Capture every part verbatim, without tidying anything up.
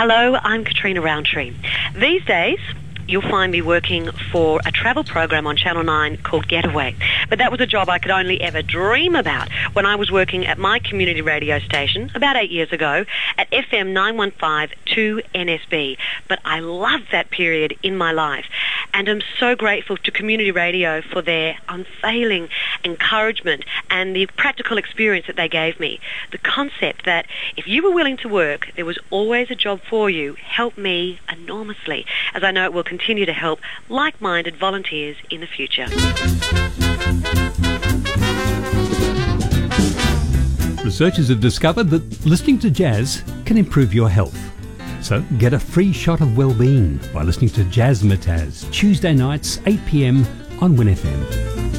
Hello, I'm Katrina Roundtree. These days, you'll find me working for a travel program on Channel nine called Getaway. But that was a job I could only ever dream about when I was working at my community radio station about eight years ago at F M nine one five two N S B. But I loved that period in my life and am so grateful to community radio for their unfailing encouragement and the practical experience that they gave me. The concept that if you were willing to work, there was always a job for you helped me enormously, as I know it will continue to help like-minded volunteers in the future. Researchers have discovered that listening to jazz can improve your health. So get a free shot of well-being by listening to Jazzmatazz, Tuesday nights, eight p.m. on Win F M.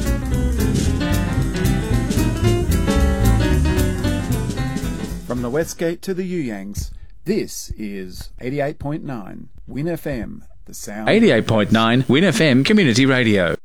From the Westgate to the Yuyangs, this is eighty-eight point nine Win F M. eighty-eight point nine Win F M Community Radio.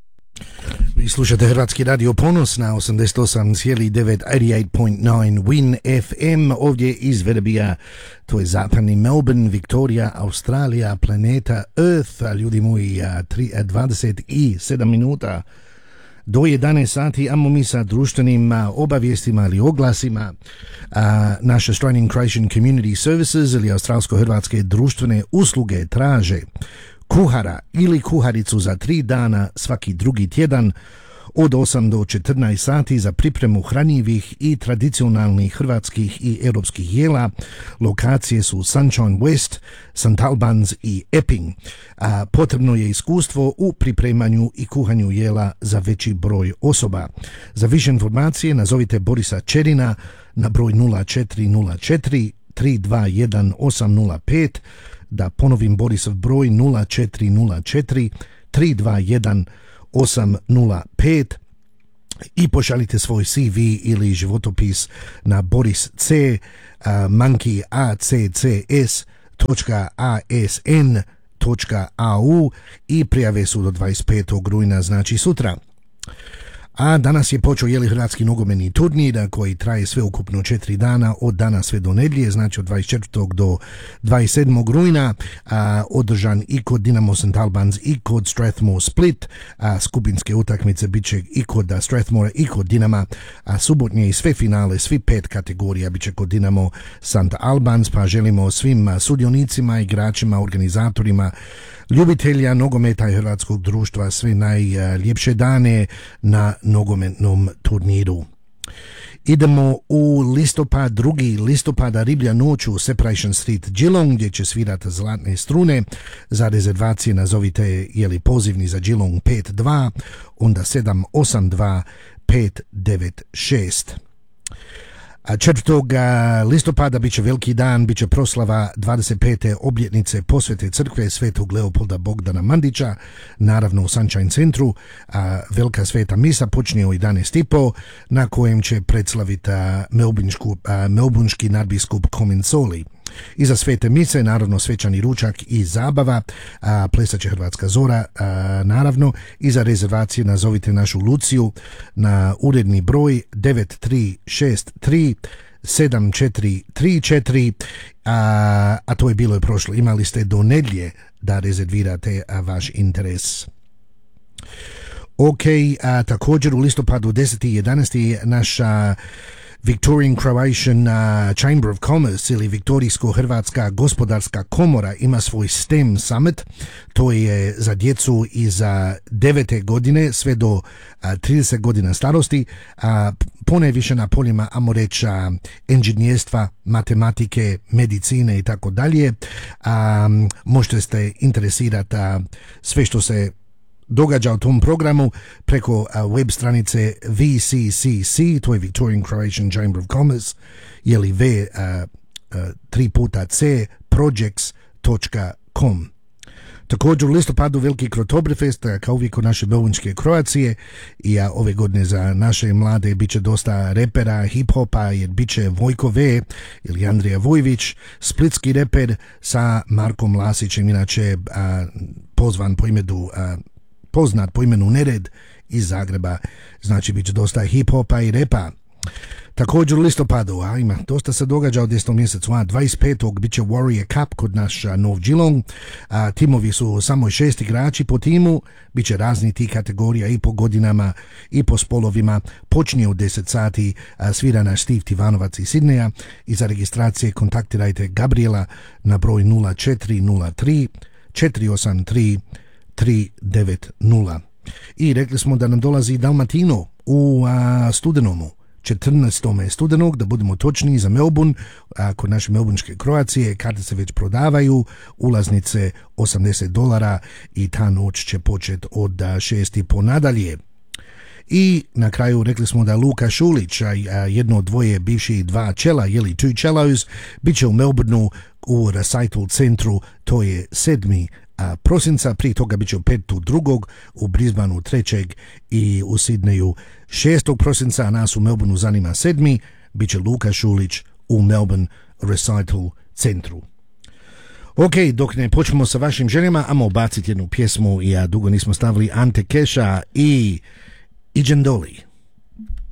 Vi slušate Hrvatski radio Ponos na osamdeset osam zarez devet eighty-eight point nine Win F M, ovdje iz Verebija, to je zapadni Melbourne, Victoria, Australija, planeta Earth, a ljudi moji, dvadeset sedam minuta do jedanaest sati, amo mi sa društvenim obavijestima ili oglasima. A, naše Australian Croatian Community Services ili australsko-hrvatske društvene usluge traže kuhara ili kuharicu za tri dana svaki drugi tjedan od osam do četrnaest sati za pripremu hranjivih i tradicionalnih hrvatskih i europskih jela. Lokacije su Sunshine West, Saint Albans i Epping. A potrebno je iskustvo u pripremanju i kuhanju jela za veći broj osoba. Za više informacije nazovite Borisa Čerina na broj nula četiri nula četiri tri dva jedan osam nula pet. Da ponovim Borisov broj nula četiri nula četiri tri dva jedan osam nula pet i pošaljite svoj C V ili životopis na boris c uh, monkey accs točka asn točka au i prijave su do dvadeset petog rujna, znači sutra. A danas je počeo jeli hrvatski nogometni turnir koji traje sve ukupno četiri dana, od danas sve do nedjelje, znači od dvadeset četvrtog do dvadeset sedmog rujna, a, održan i kod Dinamo Saint Albans i kod Strathmore Split. A, skupinske utakmice bit će i kod Strathmore i kod Dinama, a subotnje i sve finale, svi pet kategorija bit će kod Dinamo Saint Albans, pa želimo svim sudionicima, igračima, organizatorima, ljubitelja nogometa i hrvatskog društva sve najljepše dane na nogometnom turniru. Idemo u listopad, drugi listopada, riblja noć u Separation Street, Geelong, gdje će svirati Zlatne strune. Za rezervacije nazovite jeli pozivni za Geelong pet dva, onda sedam osam dva pet devet šest. četvrtog listopada bit će veliki dan, bit će proslava dvadeset pete obljetnice posvete crkve Svetog Leopolda Bogdana Mandića, naravno u Sunshine centru. A velika sveta misa počinje u jedanaest i po, na kojem će predslaviti melburnški nadbiskup Comensoli. Iza svete mise, naravno, svečani ručak i zabava, a, plesat će Hrvatska zora, a, naravno. Iza rezervacije nazovite našu Luciju na uredni broj devet tri šest tri sedam četiri tri četiri, a, a to je bilo i prošlo. Imali ste do nedjelje da rezervirate a, vaš interes. Ok, a, također u listopadu deset i jedanaest naša Victorian Croatian uh, Chamber of Commerce ili Viktorijsko-Hrvatska gospodarska komora ima svoj STEM Summit. To je za djecu iz devete godine sve do uh, trideset godina starosti, uh, ponajviše na poljima, amo reći, uh, inženjerstva, matematike, medicine i tako dalje. Um, možete se interesirati uh, sve što se događa u tom programu preko uh, web stranice V C C C, to je Victorian Croatian Chamber of Commerce, ili V uh, uh, tri puta C projects točka com. Također u listopadu veliki Krotoberfest, kao uvijek od naše melburnške Kroacije, i a, ove godine za naše mlade bit će dosta repera, hip-hopa, jer bit će Vojko V ili Andrija Vojvić, splitski reper sa Markom Lasićem, inače a, pozvan po imenu a, poznat po imenu Nered iz Zagreba, znači bit će dosta hip-hopa i repa. Također u listopadu, a ima dosta se događa u desetom mjesecu, a dvadeset petog bit će Warrior Cup kod naš a, Nov Geelong, a timovi su samo šest igrači po timu, bit će razni ti kategorija i po godinama i po spolovima, počinje u deset sati, a, svira naš Steve Tivanovac iz Sidneja i za registracije kontaktirajte Gabriela na broj nula četiri nula tri četiri osam tri tri devet nula. I rekli smo da nam dolazi Dalmatino u a, studenomu, četrnaestog studenog, da budemo točni, za Melbourne, a kod naše melbourneške Kroacije, karte se već prodavaju, ulaznice osamdeset dolara i ta noć će početi od šest i po nadalje. I na kraju rekli smo da Luka Šulić, a jedno od dvoje bivših dva čela, jeli two cellos, bit će u Melbourneu u recital centru, to je sedmi a prosinca, prije toga bit će u petu drugog, u Brisbaneu trećeg i u Sidneju šestog prosinca, a nas u Melbourneu zanima sedmi, bit će Luka Šulić u Melbourne Recital centru. Ok, dok ne počnemo sa vašim željama, ajmo baciti jednu pjesmu, ja dugo nismo stavili Ante Keša i Iđen Doli.